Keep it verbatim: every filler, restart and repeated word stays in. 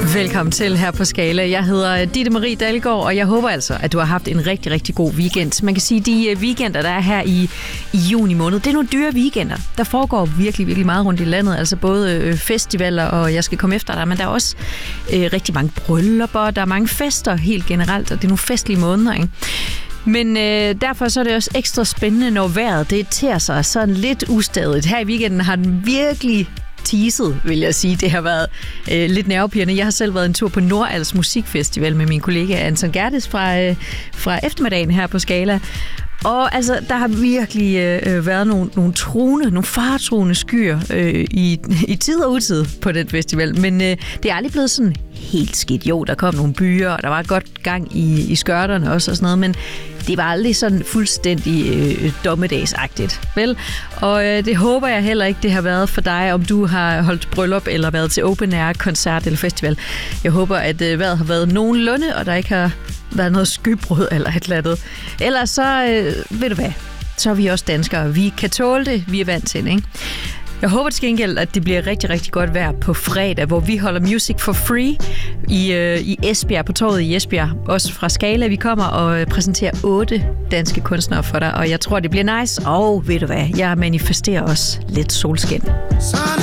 Velkommen til her på Skala. Jeg hedder Ditte Marie Dalgaard, og jeg håber altså, at du har haft en rigtig, rigtig god weekend. Man kan sige, at de weekender, der er her i, i juni måned, det er nogle dyre weekender. Der foregår virkelig, virkelig meget rundt i landet. Altså både festivaler, og jeg skal komme efter dig, men der er også øh, rigtig mange bryllupper, der er mange fester helt generelt, og det er nogle festlige måneder, ikke? Men øh, derfor så er det også ekstra spændende, når vejret det tager sig sådan lidt ustadigt. Her i weekenden har den virkelig teaset, vil jeg sige. Det har været øh, lidt nervepirrende. Jeg har selv været en tur på Nordals Musikfestival med min kollega Anton Gerdes fra, øh, fra eftermiddagen her på Skala. Og altså, der har virkelig øh, været nogle, nogle truende, nogle faretruende skyer øh, i, i tid og utid på den festival. Men øh, det er aldrig blevet sådan helt skidt. Jo, der kom nogle byer, og der var godt gang i, i skørterne også og sådan noget, men det var aldrig sådan fuldstændig øh, dommedagsagtigt, vel? Og øh, det håber jeg heller ikke, det har været for dig, om du har holdt bryllup eller været til open air, koncert eller festival. Jeg håber, at øh, vejret har været nogenlunde, og der ikke har været noget skybrud eller et eller andet. Ellers så, øh, ved du hvad, så er vi også danskere. Vi kan tåle det, vi er vant til det, ikke? Jeg håber til gengæld, at det bliver rigtig, rigtig godt vejr på fredag, hvor vi holder Music for Free i, øh, i Esbjerg, på torvet i Esbjerg. Også fra Skala. Vi kommer og præsenterer otte danske kunstnere for dig, og jeg tror, det bliver nice. Og ved du hvad, jeg manifesterer også lidt solskin.